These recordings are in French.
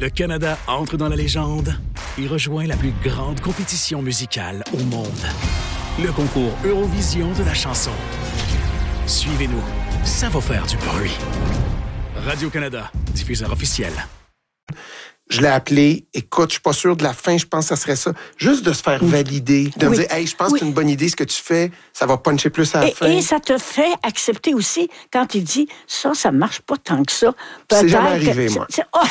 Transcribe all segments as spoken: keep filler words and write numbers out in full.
Le Canada entre dans la légende et rejoint la plus grande compétition musicale au monde. Le concours Eurovision de la chanson. Suivez-nous, ça va faire du bruit. Radio-Canada, diffuseur officiel. Je l'ai appelé, écoute, je suis pas sûr de la fin, je pense que ça serait ça. Juste de se faire oui. valider, de oui. me dire, hey, je pense oui. que c'est une bonne idée ce que tu fais, ça va puncher plus à la et, fin. Et ça te fait accepter aussi quand il dit, ça, ça marche pas tant que ça. Peut-être c'est jamais arrivé, que... moi. C'est... Oh!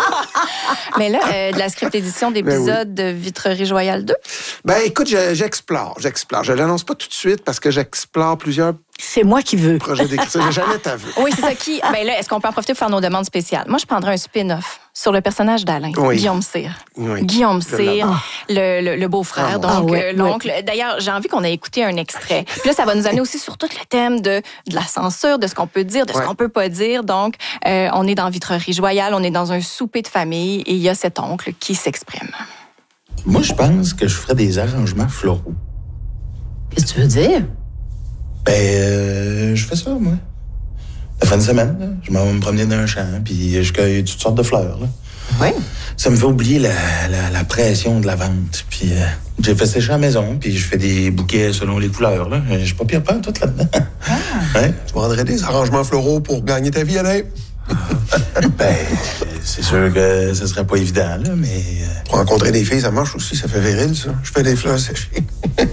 Mais là, euh, de la script édition d'épisode ben oui. de Vitrerie Joyale deux? Ben écoute, je, j'explore, j'explore. Je l'annonce pas tout de suite parce que j'explore plusieurs c'est moi qui veux. Projet d'écriture. J'ai jamais ta vu. Oui, c'est ça qui. Ben là, est-ce qu'on peut en profiter pour faire nos demandes spéciales? Moi, je prendrais un spin-off sur le personnage d'Alain, oui. Guillaume Cyr. Oui. Guillaume Cyr, oh. le, le, le beau-frère, ah, donc ah, ouais, euh, l'oncle. Ouais. D'ailleurs, j'ai envie qu'on ait écouté un extrait. Puis là, ça va nous amener aussi sur tout le thème de, de la censure, de ce qu'on peut dire, de ce ouais. qu'on peut pas dire. Donc, euh, on est dans Vitrerie Joyale, on est dans un souper de famille et il y a cet oncle qui s'exprime. Moi, je pense que je ferais des arrangements floraux. Qu'est-ce que tu veux dire? Ben, euh, je fais ça, moi. La fin de semaine, là, je m'en vais me promener dans un champ, puis je cueille toutes sortes de fleurs, là. Oui. Ça me fait oublier la, la, la pression de la vente. Puis euh, j'ai fait sécher à la maison, puis je fais des bouquets selon les couleurs, là. J'ai pas pire peur tout là-dedans. Ah. Ouais. Tu vendrais des arrangements floraux pour gagner ta vie, Alain? Ben, c'est sûr que ce serait pas évident, là, mais... Euh... Pour rencontrer des filles, ça marche aussi, ça fait viril, ça. Je fais des fleurs séchées.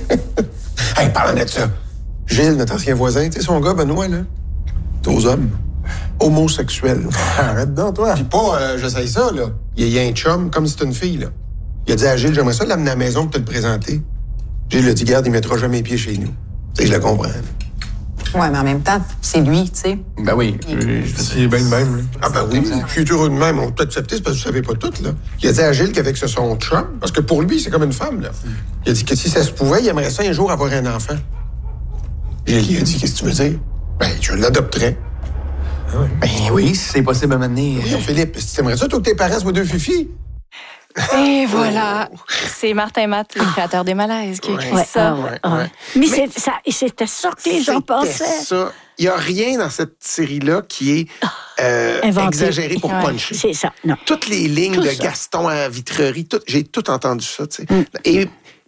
Hey, parlant de ça, Gilles, notre ancien voisin, tu sais, son gars, Benoît, là, t'es aux hommes. Homosexuel. Arrête donc, toi. Puis pas, euh, j'essaye ça, là. Il y a un chum, comme si c'était une fille, là. Il a dit à Gilles, j'aimerais ça l'amener à la maison pour te le présenter. Gilles a dit, garde, il mettra jamais les pieds chez nous. Tu sais, je le comprends. Ouais, mais en même temps, c'est lui, tu sais. Ben oui. C'est bien de même, là. Ah ben oui, je suis heureux de même. On t'a accepté, c'est parce que tu savais pas tout, là. Il a dit à Gilles qu'avec ce son chum, parce que pour lui, c'est comme une femme, là. Il a dit que si ça se pouvait, il aimerait ça un jour avoir un enfant. Gilles, il a dit, qu'est-ce que tu veux dire? Ben, je l'adopterais. Ah oui. Ben oui, si c'est possible à m'amener. Oui, Philippe, si t'aimerais ça, toi que tes parents soient deux fifis? Et voilà, c'est Martin Matt, le créateur des Malaises, qui a écrit ouais, ça. Ouais, ouais, ouais. Mais, Mais c'est, ça, c'était ça que les gens pensaient. Ça. Il n'y a rien dans cette série-là qui est euh, exagéré pour ouais, puncher. C'est ça, non. Toutes les lignes tout de ça. Gaston à Vitrerie, tout, j'ai tout entendu ça, tu sais. Mm. Et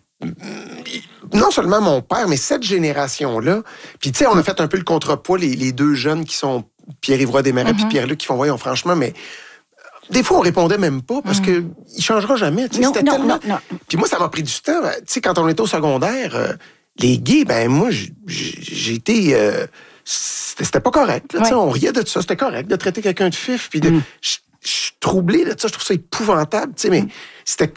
non seulement mon père, mais cette génération-là, puis tu sais, on a fait un peu le contrepoids, les, les deux jeunes qui sont Pierre-Yvroy Desmarais puis mm-hmm. Pierre-Luc qui font, voyons, franchement, mais... Des fois, on répondait même pas parce que il changera jamais. Tu sais, non, c'était non, tellement... non, non. Puis moi, ça m'a pris du temps. Tu sais, quand on était au secondaire, euh, les gays, ben moi, j'ai, j'ai été... Euh, c'était, c'était pas correct. Là, ouais. On riait de ça. C'était correct de traiter quelqu'un de fif. Puis de... mm. je, je suis troublé de ça. Je trouve ça épouvantable. Tu sais, mais mm. c'était...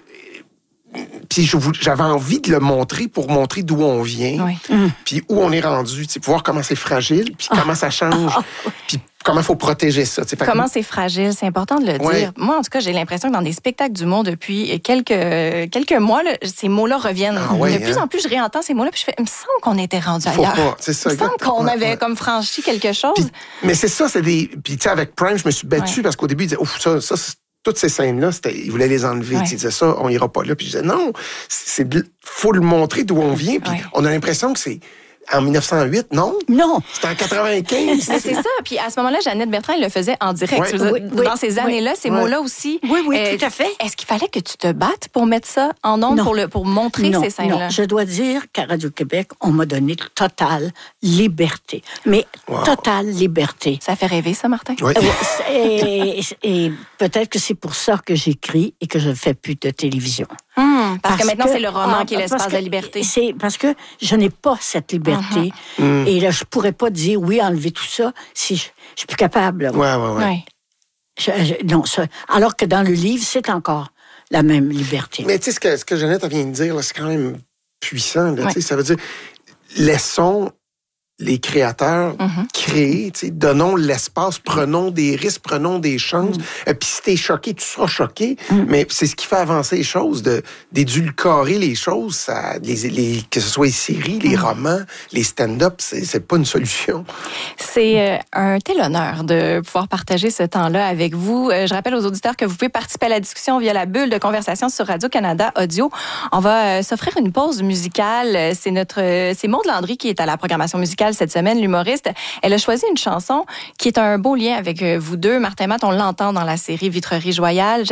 Puis j'avais envie de le montrer pour montrer d'où on vient, oui. puis où on est rendu, pour voir comment c'est fragile, puis oh. comment ça change, oh. puis comment il faut protéger ça. Comment que... c'est fragile, c'est important de le ouais. dire. Moi, en tout cas, j'ai l'impression que dans des spectacles d'humour depuis quelques, quelques mois, là, ces mots-là reviennent. Ah, ouais, de plus hein? en plus, je réentends ces mots-là, puis je fais, il me semble qu'on était rendu faut ailleurs. Pas. C'est ça, il me semble qu'on ouais, avait ouais. comme franchi quelque chose. Puis, mais c'est ça, c'est des... Puis tu sais, avec Prime, je me suis battu ouais. parce qu'au début, il disait, ouf, ça, ça c'est... Toutes ces scènes-là, c'était, il voulait les enlever. Ouais. Il disait ça, on ira pas là. Puis je disais, non, c'est, c'est, faut le montrer d'où on vient. Puis ouais. on a l'impression que c'est en dix-neuf cent huit, non? Non. C'était en quatre-vingt-quinze. Mais c'est ça. Puis à ce moment-là, Jeannette Bertrand, elle le faisait en direct. Ouais. Dire, oui, dans oui, ces années-là, oui. ces ouais. mots-là aussi. Oui, oui, euh, tout à fait. Est-ce qu'il fallait que tu te battes pour mettre ça en ondes, pour, le, pour montrer non, ces scènes-là? Non, je dois dire qu'à Radio-Québec, on m'a donné totale liberté. Mais wow. totale liberté. Ça fait rêver, ça, Martin? Oui. et, et, et peut-être que c'est pour ça que j'écris et que je ne fais plus de télévision. Hum, parce, parce que maintenant, que, c'est le roman ah, qui est l'espace que, de la liberté. C'est parce que je n'ai pas cette liberté. Uh-huh. Et là, je ne pourrais pas dire, oui, enlever tout ça, si je ne suis plus capable. Oui, oui, oui. Je, je, non, ça, alors que dans le livre, c'est encore la même liberté. Mais tu sais, ce que, ce que Jeannette vient de dire, là, c'est quand même puissant. Là, ouais. Ça veut dire, laissons les créateurs mm-hmm. créer, donnons l'espace, prenons des risques, prenons des chances. Mm. Puis si t'es choqué, tu seras choqué. Mm. Mais c'est ce qui fait avancer les choses, de, d'édulcorer les choses. Ça, les, les, que ce soit les séries, les mm. romans, les stand-up, c'est, c'est pas une solution. C'est euh, un tel honneur de pouvoir partager ce temps-là avec vous. Euh, je rappelle aux auditeurs que vous pouvez participer à la discussion via la bulle de conversation sur Radio-Canada Audio. On va euh, s'offrir une pause musicale. C'est notre, euh, c'est Maude Landry qui est à la programmation musicale cette semaine, l'humoriste. Elle a choisi une chanson qui est un beau lien avec vous deux. Martin Matt, on l'entend dans la série Vitrerie Joyale.